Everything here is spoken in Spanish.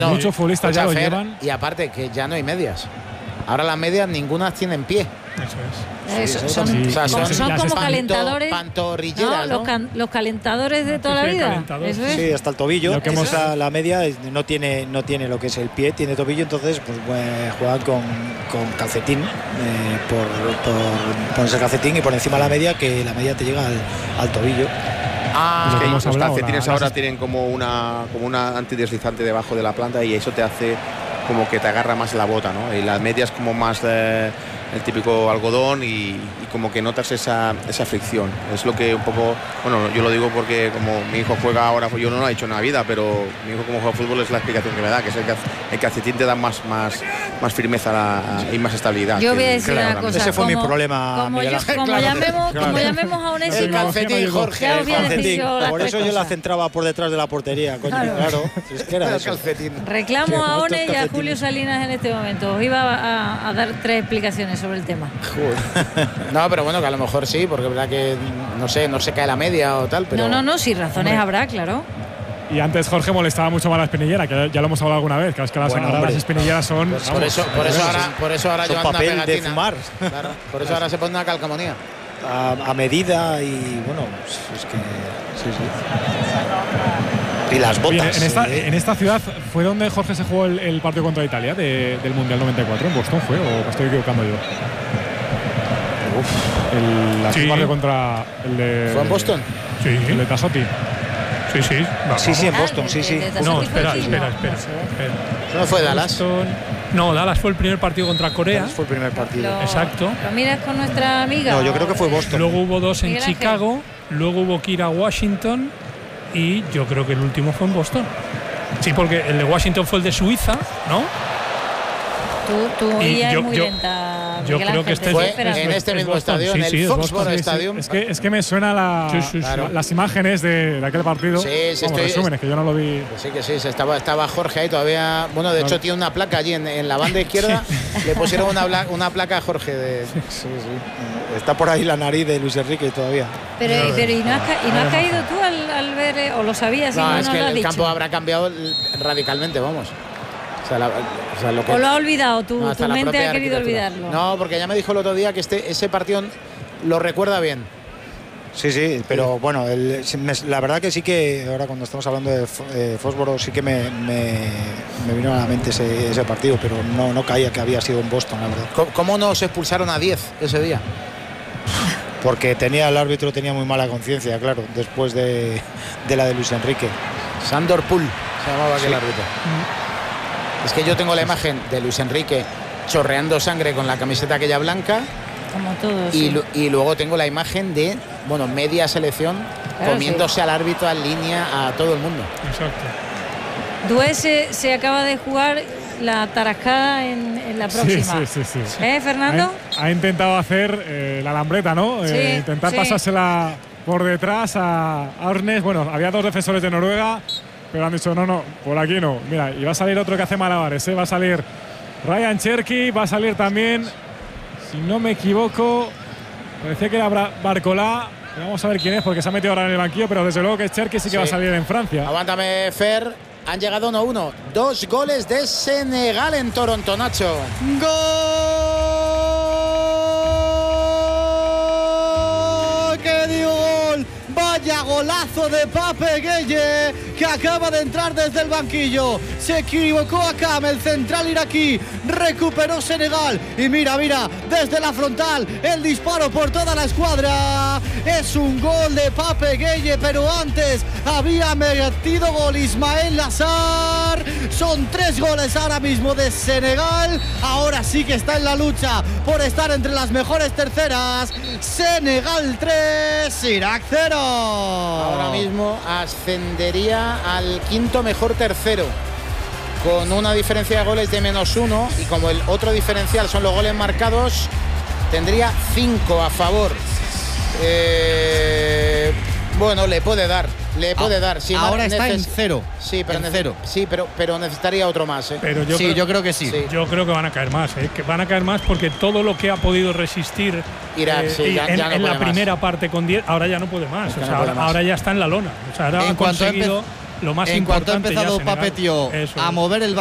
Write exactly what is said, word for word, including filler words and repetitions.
No, muchos futbolistas ya lo Fer, llevan. Y aparte, que ya no hay medias. Ahora las medias ninguna tienen pie. Eso es. Eso, Sí, son, sí, o sea, como, son- son como están- calentadores. Pantorrilleras, No, ¿no? los, can, los calentadores de toda la Sí, sí, vida. calentadores. Eso es. Sí, hasta el tobillo. Lo que Esa hemos- es la media no tiene, no tiene lo que es el pie, tiene tobillo, entonces pues, pues, juegan con, con calcetín, eh, por, por ponerse el calcetín y por encima la media, que la media te llega al, al tobillo. Ah, Lo Es que que hemos los hablado, calcetines la- ahora las- tienen como una, como una antideslizante debajo de la planta y eso te hace como que te agarra más la bota, ¿no? Y las medias como más eh, el típico algodón y, y como que notas esa, esa fricción. Es lo que un poco, bueno, yo lo digo porque como mi hijo juega ahora, pues yo no lo he hecho en la vida, pero mi hijo como juega fútbol es la explicación que me da, que es el, calc- el calcetín te da más, más, más firmeza la- y más estabilidad. Yo que voy a el- decir que la una herramienta. cosa. Ese fue mi como- problema, Como, Miguel yo- Ángel. como Claro. llamemos, como Claro. llamemos a Onésimo, El calcetín, Jorge. ya os voy a el decir calcetín. yo las Por tres eso yo la cosas. centraba por detrás de la portería, coño, Claro. claro. Es que era El eso. calcetín. Reclamo Sí, a como estos One y a calcetines. Julio Salinas en este momento. Os iba a, a dar tres explicaciones sobre el tema. No, pero bueno, que a lo mejor sí, porque es verdad que no sé, no se cae la media o tal, pero. No, no, no, si razones Hombre. habrá, claro. Y antes Jorge molestaba mucho más la espinillera, que ya lo hemos hablado alguna vez, que es que las, Bueno, ahora hombre. las espinilleras son. Pues por vamos, eso, por eso ahora, por eso ahora Son llevan una papel de pegatina. fumar. Claro, por eso ahora se pone una calcamonía. A, a medida y bueno, pues, es que sí, sí. Y las Oye, botas. en, esta, eh. en esta ciudad fue donde Jorge se jugó el, el partido contra Italia de- del Mundial noventa y cuatro. ¿En Boston fue o me estoy equivocando yo? El, la Sí. partido contra el de. ¿Fue en Boston? Sí, El de Tassotti. sí, sí. Vamos. Sí, sí, en Ah, Boston, de- sí, de- sí. de Tassotti No, fue espera, aquí, espera, no. espera, No sé. espera. ¿Eso no fue Dallas? Boston- No, Dallas fue el primer partido contra Corea. Fue el primer partido. Lo- Exacto. ¿Lo miras con nuestra amiga? No, yo creo que fue o- Boston. Luego hubo dos en Miguel Ángel. Chicago, luego hubo que ir a Washington y yo creo que el último fue en Boston. Sí, porque el de Washington fue el de Suiza, ¿no? Tú, tú Y ella yo- es muy yo- lenta. yo Miguel creo Ángel, que te este estoy Fue esperando. en este Es mismo Boston, estadio, sí, en sí, el es Foxborough Boston, sí, sí. Stadium. Es que, es que me suena la, Sí, sí, sí. la- las imágenes de, de aquel partido. Sí, sí, Vamos, estoy- resúmenes, que yo no lo vi. Pues sí, que sí, se estaba, estaba Jorge ahí todavía. Bueno, de hecho, Claro. tiene una placa allí en, en la banda izquierda. Le pusieron una, bla- una placa a Jorge. De, Sí, sí. Está por ahí la nariz de Luis Enrique todavía. Pero, pero ¿y no has, ca- y no has caído tú al, al ver, eh, o lo sabías y no, no, es nos que lo has el dicho? campo habrá cambiado l- radicalmente, vamos. O sea, la- o sea, lo que, O lo ha olvidado, tu, no, hasta tu la mente propia ha querido arquitectura. olvidarlo. No, porque ya me dijo el otro día que este, ese partido lo recuerda bien. Sí, sí, pero bueno, el- sí, me- la verdad que sí que ahora cuando estamos hablando de Fo- eh, Fósforo sí que me, me, me vino a la mente ese, ese partido, pero no, no caía que había sido en Boston, la verdad. ¿Cómo, cómo nos expulsaron a diez ese día? Porque tenía el árbitro tenía muy mala conciencia, claro, después de, de la de Luis Enrique. Sandor Pool se llamaba aquel Sí. árbitro. Es que yo tengo la imagen de Luis Enrique chorreando sangre con la camiseta aquella blanca Como todos. y, sí. lu- y luego tengo la imagen de, bueno, media selección Claro, comiéndose al árbitro en línea a todo el mundo. Exacto. Dué se, se acaba de jugar la tarascada en, en la Sí, próxima. sí, sí, sí. ¿Eh, Fernando? Ha, ha intentado hacer eh, la lambreta, ¿no? Sí, Eh, intentar sí. pasársela por detrás a a Ornes. Bueno, había dos defensores de Noruega, pero han dicho no, no, por aquí no. Mira, y va a salir otro que hace malabares, ¿eh? Va a salir Ryan Cherky, va a salir también, si no me equivoco, parecía que era Bra- Barcolá. Vamos a ver quién es, porque se ha metido ahora en el banquillo, pero desde luego que Cherky sí que Sí. va a salir en Francia. Aguántame, Fer. Han llegado uno uno. Dos goles de Senegal en Toronto, Nacho. ¡Gol! ¡Qué dio gol! Vaya golazo de Pape Gueye, que acaba de entrar desde el banquillo. Se equivocó Akam, el central iraquí. Recuperó Senegal. Y mira, mira, desde la frontal, el disparo por toda la escuadra. Es un gol de Pape Gueye, pero antes había metido gol Ismael Lassar. Son tres goles ahora mismo de Senegal. Ahora sí que está en la lucha por estar entre las mejores terceras. Senegal tres, Irak cero. Ahora mismo ascendería al quinto mejor tercero, con una diferencia de goles de menos uno, y como el otro diferencial son los goles marcados, tendría cinco a favor. Eh, bueno, le puede dar, le puede dar. Si Ahora mar- está en neces- cero. Sí, pero en neces- cero. Sí, pero, pero necesitaría otro más. ¿eh? Pero yo, Sí, creo, yo creo que sí. Sí. yo creo que van a caer más, ¿eh? Que van a caer más porque todo lo que ha podido resistir Irak, sí, y ya- en, ya no en la puede más. primera parte con diez, ahora ya no puede más. Es que O no sea, puede ahora, más. ahora ya está en la lona. O sea, ahora En ha cuanto ha conseguido. empe- lo más en cuanto ha importante ya, empezado Senegal. Papetio Eso a es. mover el